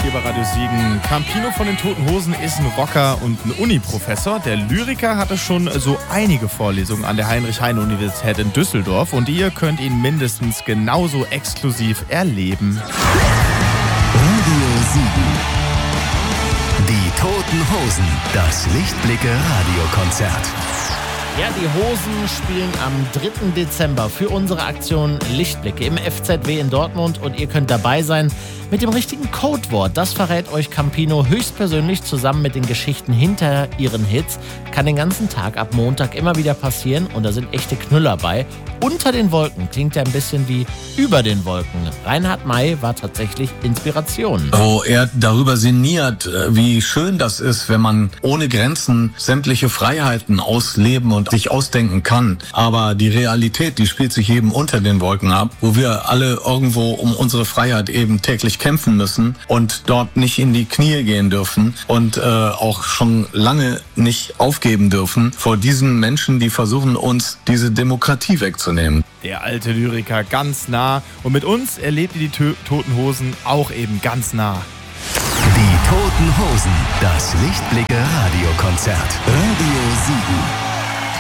hier bei Radio Siegen. Campino von den Toten Hosen ist ein Rocker und ein Uni-Professor. Der Lyriker hatte schon so einige Vorlesungen an der Heinrich-Heine-Universität in Düsseldorf und ihr könnt ihn mindestens genauso exklusiv erleben. Radio Siegen. Die Toten Hosen, das Lichtblicke-Radiokonzert. Ja, die Hosen spielen am 3. Dezember für unsere Aktion Lichtblicke im FZW in Dortmund und ihr könnt dabei sein mit dem richtigen Codewort. Das verrät euch Campino höchstpersönlich zusammen mit den Geschichten hinter ihren Hits. Kann den ganzen Tag ab Montag immer wieder passieren und da sind echte Knüller bei. Unter den Wolken klingt ja ein bisschen wie über den Wolken. Reinhard May war tatsächlich Inspiration. Wo er darüber sinniert, wie schön das ist, wenn man ohne Grenzen sämtliche Freiheiten ausleben und sich ausdenken kann. Aber die Realität, die spielt sich eben unter den Wolken ab, wo wir alle irgendwo um unsere Freiheit eben täglich kämpfen müssen und dort nicht in die Knie gehen dürfen und auch schon lange nicht aufgeben dürfen vor diesen Menschen, die versuchen, uns diese Demokratie wegzunehmen. Der alte Lyriker ganz nah und mit uns erlebt ihr die Toten Hosen auch eben ganz nah. Die Toten Hosen, das Lichtblicke-Radiokonzert. Radio Siegen.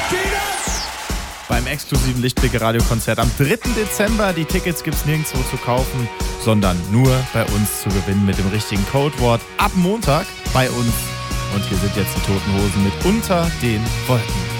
Beim exklusiven Lichtblicke-Radiokonzert am 3. Dezember. Die Tickets gibt's nirgendwo zu kaufen, sondern nur bei uns zu gewinnen mit dem richtigen Codewort. Ab Montag bei uns. Und hier sind jetzt die Toten Hosen mit Unter den Wolken.